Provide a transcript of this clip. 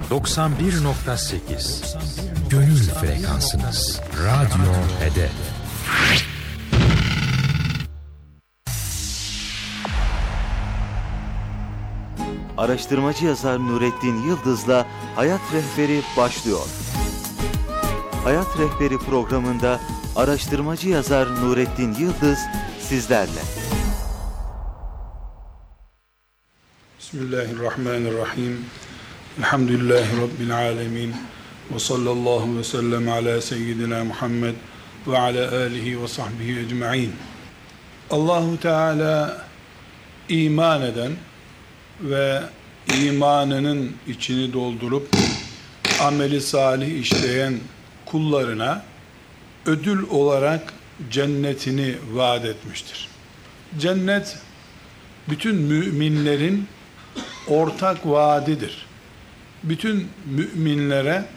91.8 Gönül frekansınız. Radyo Hedef. Araştırmacı yazar Nurettin Yıldız'la Hayat Rehberi başlıyor. Hayat Rehberi programında araştırmacı yazar Nurettin Yıldız sizlerle. Bismillahirrahmanirrahim. Elhamdülillahi Rabbil alemin. Ve sallallahu ve sellem ala seyyidina Muhammed ve ala alihi ve sahbihi ecma'in. Allahu Teala iman eden ve imanının içini doldurup ameli salih işleyen kullarına ödül olarak cennetini vaat etmiştir. Cennet bütün müminlerin ortak vaadidir. Bütün müminlere